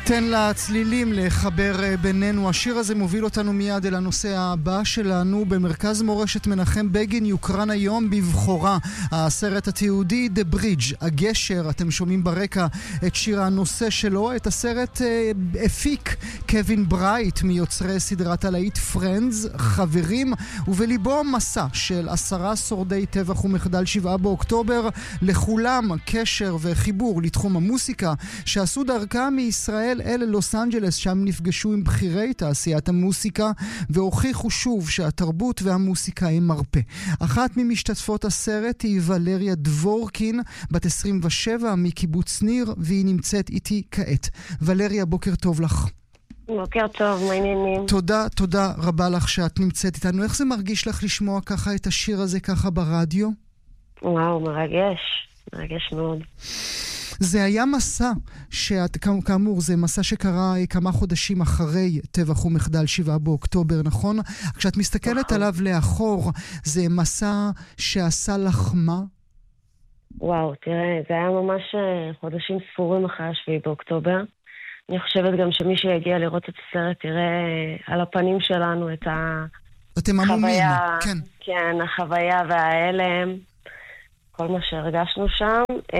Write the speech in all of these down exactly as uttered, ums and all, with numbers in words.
תן לצלילים לחבר בינינו. השיר הזה מוביל אותנו מיד אל הנושא הבא שלנו. במרכז מורשת מנחם בגין יוקרן היום בבחורה הסרט התיעודי The Bridge, הגשר. אתם שומעים ברקע את שיר הנושא שלו. את הסרט הפיק קווין ברייט מיוצרי סדרת הלהיט פרנדס, חברים, ובליבו מסע של עשרה שורדי טבח ומחדל שבעה באוקטובר, לכולם קשר וחיבור לתחום המוסיקה שעשו דרכה מישראל אל לוס אנג'לס, שם נפגשו עם בכירי תעשיית המוסיקה והוכיחו שוב שהתרבות והמוסיקה הם מרפא. אחת ממשתתפות הסרט היא ולריה דבורקין, בת עשרים ושבע מקיבוץ ניר, והיא נמצאת איתי כעת. ולריה, בוקר טוב לך. בוקר טוב, מה העניינים? תודה, תודה רבה לך שאת נמצאת איתנו. איך זה מרגיש לך לשמוע ככה את השיר הזה ככה ברדיו? וואו, מרגש, מרגש מאוד. זה היה מסע, שאת, כאמור, זה מסע שקרה כמה חודשים אחרי טבח ומחדל שבעה באוקטובר, נכון? כשאת מסתכלת עליו לאחור, זה מסע שעשה לך מה? וואו, תראה, זה היה ממש חודשים ספורים אחרי השביעי באוקטובר. אני חושבת גם שמי שיגיע לראות את הסרט תראה על הפנים שלנו את החוויה, כן. כן, החוויה וההלם. כל מה שהרגשנו שם.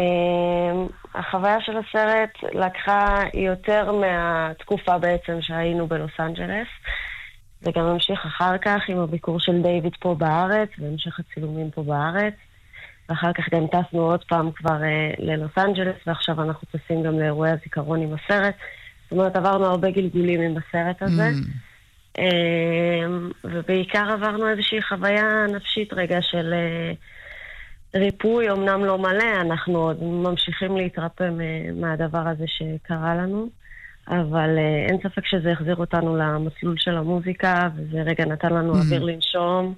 החוויה של הסרט לקחה יותר מהתקופה בעצם שהיינו בלוס אנג'לס. זה גם המשיך אחר כך עם הביקור של דיוויד פה בארץ, והמשך הצילומים פה בארץ. ואחר כך גם טסנו עוד פעם כבר ללוס אנג'לס, ועכשיו אנחנו טסים גם לאירועי הזיכרון עם הסרט. זאת אומרת, עברנו הרבה גלגולים עם הסרט הזה. Mm. ובעיקר עברנו איזושהי חוויה נפשית רגע של... ריפוי, אמנם לא מלא, אנחנו עוד ממשיכים להתרפא מהדבר הזה שקרה לנו, אבל אין ספק שזה החזיר אותנו למסלול של המוזיקה, וזה רגע נתן לנו אוויר לנשום.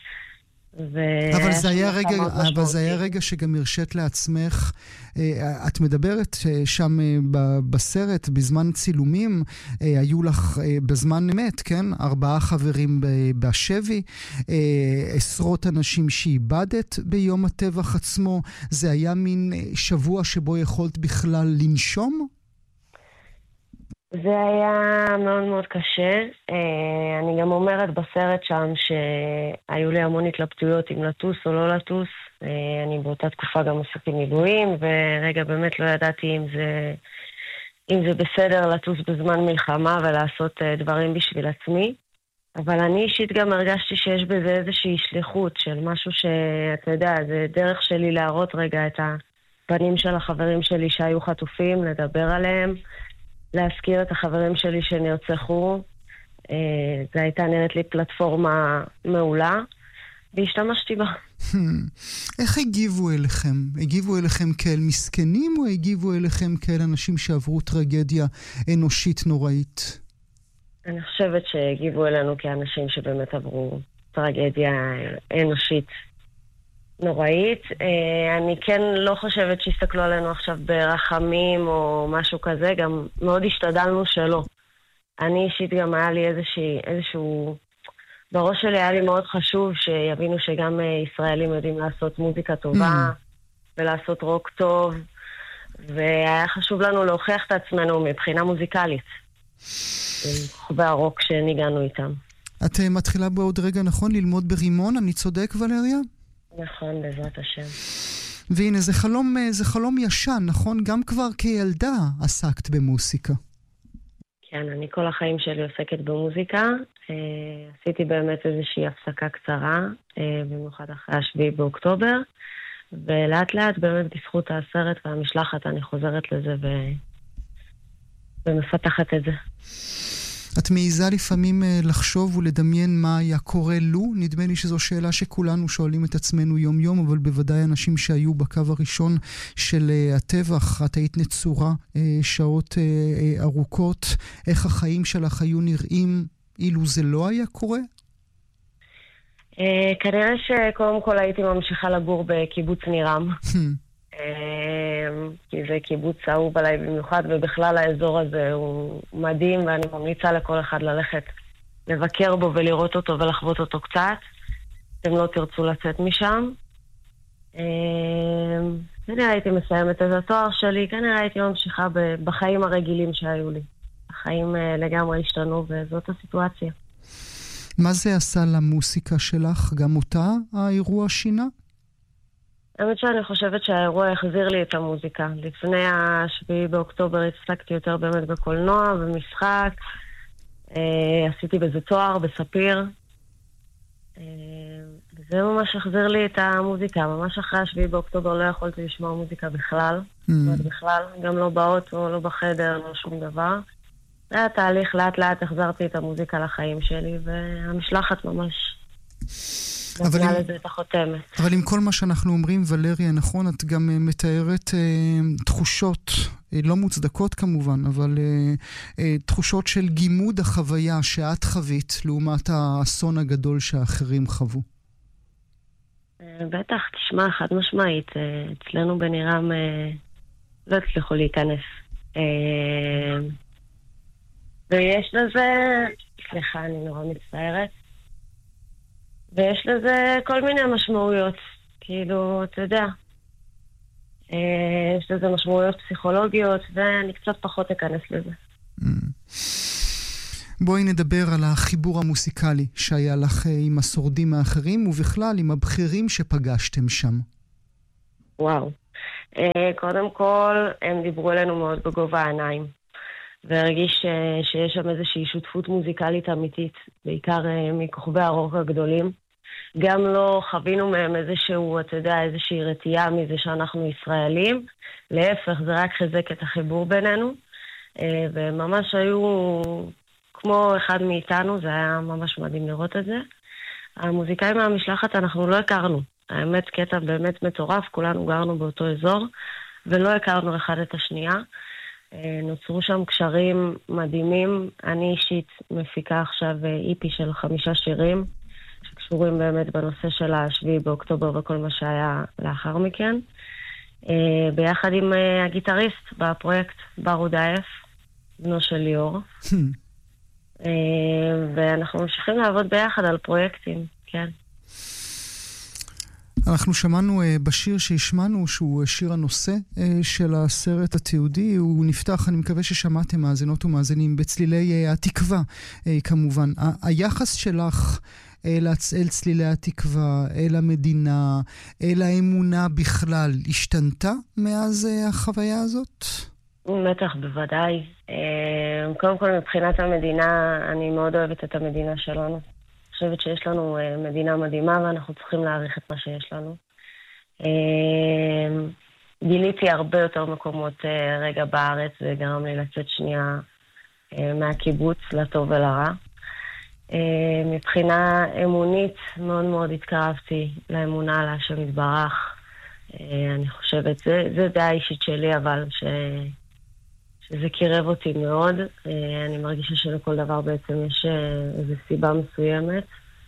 אבל זה היה רגע, אבל זה היה רגע שגם הרשת לעצמך, את מדברת שם בסרט, בזמן צילומים, היו לך בזמן אמת, כן? ארבעה חברים בשבי, עשרות אנשים שאיבדת ביום הטבח עצמו, זה היה מין שבוע שבו יכולת בכלל לנשום? זה היה מאוד מאוד קשה. אני גם אומרת בסרט שם שהיו לי המון התלבטויות אם לטוס או לא לטוס. אני באותה תקופה גם עשיתי מילואים, ורגע באמת לא ידעתי אם זה, אם זה בסדר לטוס בזמן מלחמה ולעשות דברים בשביל עצמי. אבל אני אישית גם הרגשתי שיש בזה איזושהי שליחות של משהו שאתה יודע, זה דרך שלי להראות רגע את הפנים של החברים שלי שהיו חטופים, לדבר עליהם. להזכיר את החברים שלי שנרצחו. זה הייתה נראית לי פלטפורמה מעולה, והשתמשתי בה. איך הגיבו אליכם? הגיבו אליכם כאל מסכנים, או הגיבו אליכם כאל אנשים שעברו טרגדיה אנושית נוראית? אני חושבת שהגיבו אלינו כאנשים שבאמת עברו טרגדיה אנושית נוראית. אני כן לא חושבת שהסתכלו עלינו עכשיו ברחמים או משהו כזה, גם מאוד השתדלנו שלא. אני אישית גם היה לי איזושהי, איזשהו, בראש שלי היה לי מאוד חשוב שיבינו שגם ישראלים יודעים לעשות מוזיקה טובה ולעשות רוק טוב, והיה חשוב לנו להוכיח את עצמנו מבחינה מוזיקלית, חובי הרוק שניגענו איתם. את מתחילה בעוד רגע, נכון, ללמוד ברימון? אני צודק, ולריה? נכון, בעזרת השם. והנה, זה חלום, זה חלום ישן, נכון? גם כבר כילדה עסקת במוסיקה. כן, אני כל החיים שלי עוסקת במוזיקה. עשיתי באמת איזושהי הפסקה קצרה, במיוחד אחרי השביעי באוקטובר, ולאט לאט באמת בזכות הסרט והמשלחת אני חוזרת לזה ו... ומפתחת את זה. את מעיזה לפעמים לחשוב ולדמיין מה היה קורה לו? נדמה לי שזו שאלה שכולנו שואלים את עצמנו יום יום, אבל בוודאי אנשים שהיו בקו הראשון של הטבח. את היית נצורה שעות ארוכות. איך החיים שלך היו נראים אילו זה לא היה קורה? כנראה שקודם כל הייתי ממשיכה לגור בקיבוץ נירם. כי זה קיבוץ אהוב עליי במיוחד, ובכלל האזור הזה הוא מדהים, ואני ממליצה לכל אחד ללכת לבקר בו ולראות אותו ולחוות אותו קצת. אתם לא תרצו לצאת משם. כנראה הייתי מסיימת את התואר שלי, כנראה הייתי ממשיכה בחיים הרגילים שהיו לי. החיים לגמרי השתנו, וזאת הסיטואציה. מה זה עשה למוסיקה שלך? גם אותה האירוע שינה? האמת שאני חושבת שהאירוע החזיר לי את המוזיקה. לפני השביעי באוקטובר הצלקתי יותר באמת בקולנוע, במשחק, עשיתי בזה תואר, בספיר. וזה ממש החזיר לי את המוזיקה. ממש אחרי השביעי באוקטובר לא יכולתי לשמוע מוזיקה בכלל. בכלל, גם לא באוטו, לא בחדר, לא שום דבר. זה היה תהליך, לאט לאט החזרתי את המוזיקה לחיים שלי, והמשלחת ממש נתנה לזה את החותמת. אבל עם כל מה שאנחנו אומרים, ולריה, נכון, את גם מתארת אה, תחושות, אה, לא מוצדקות כמובן, אבל אה, אה, תחושות של גימוד החוויה שאת חווית, לעומת האסון הגדול שאחרים חוו. אה, בטח, תשמע, חד משמעית, אה, אצלנו בנירם אה, לא הצליחו להיכנס. אה, ויש לזה, סליחה, אני נורא מצטערת, ויש לזה כל מיני משמעויות, כאילו, אתה יודע, יש לזה משמעויות פסיכולוגיות, ואני קצת פחות אכנס לזה. בואי נדבר על החיבור המוסיקלי שהיה לך עם השורדים האחרים, ובכלל עם הבכירים שפגשתם שם. וואו. קודם כל, הם דיברו אלינו מאוד בגובה העיניים. והרגיש שיש שם איזושהי שותפות מוזיקלית אמיתית, בעיקר מכוכבי הרוק הגדולים. גם לא חווינו מהם איזשהו, אתה יודע, איזושהי רתיעה מזה שאנחנו ישראלים. להפך, זה רק חזק את החיבור בינינו. וממש היו כמו אחד מאיתנו, זה היה ממש מדהים לראות את זה. המוזיקאים מהמשלחת אנחנו לא הכרנו. האמת, קטע באמת מטורף, כולנו גרנו באותו אזור, ולא הכרנו אחד את השנייה. נוצרו שם קשרים מדהימים. אני אישית מפיקה עכשיו איפי של חמישה שירים שקשורים באמת בנושא של השביעי באוקטובר וכל מה שהיה לאחר מכן. ביחד עם הגיטריסט בפרויקט ברוד האף, בנו של ליאור. ואנחנו ממשיכים לעבוד ביחד על פרויקטים, כן. אנחנו שמענו בשיר שהשמענו, שהוא שיר הנושא של הסרט התיעודי, הוא נפתח, אני מקווה ששמעתם מאזינות ומאזינים, בצלילי התקווה כמובן. היחס שלך אל, אל צלילי התקווה, אל המדינה, אל האמונה בכלל, השתנתה מאז החוויה הזאת? בטח, בוודאי. קודם כל, מבחינת המדינה, אני מאוד אוהבת את המדינה שלנו. אני חושבת שיש לנו uh, מדינה מדהימה, ואנחנו צריכים להעריך את מה שיש לנו. Uh, גיליתי הרבה יותר מקומות uh, רגע בארץ, וגרם לי לצאת שנייה uh, מהקיבוץ, לטוב ולרע. Uh, מבחינה אמונית, מאוד מאוד התקרבתי לאמונה על השם יתברך. Uh, אני חושבת, זה, זה דעה אישית שלי, אבל ש... שזה קירב אותי מאוד. אני מרגישה שלכל דבר בעצם יש איזו סיבה מסוימת.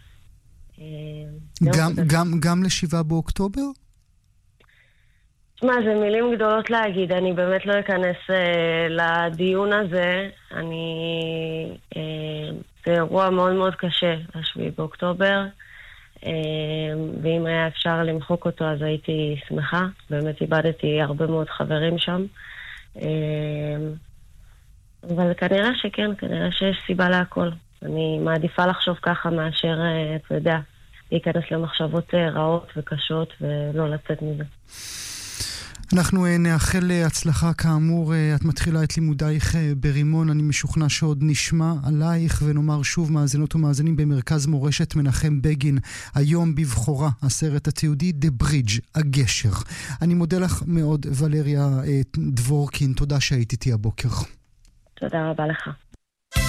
גם, גם, גם לשבעה באוקטובר? תשמע, זה מילים גדולות להגיד. אני באמת לא אכנס לדיון הזה. אני... זה אירוע מאוד מאוד קשה, השביעי באוקטובר. ואם היה אפשר למחוק אותו, אז הייתי שמחה. באמת איבדתי הרבה מאוד חברים שם. אבל כנראה שכן, כנראה שיש סיבה להכל. אני מעדיפה לחשוב ככה מאשר, אתה יודע, להיכנס למחשבות רעות וקשות ולא לצאת מזה. אנחנו נאחל הצלחה כאמור. את מתחילה את לימודייך ברימון, אני משוכנע שעוד נשמע עלייך, ונאמר שוב מאזינות ומאזינים במרכז מורשת מנחם בגין, היום בבחורה הסרט התיעודי The Bridge, הגשר. אני מודה לך מאוד ולריה דבורקין, תודה שהיית איתי הבוקר. תודה רבה לך.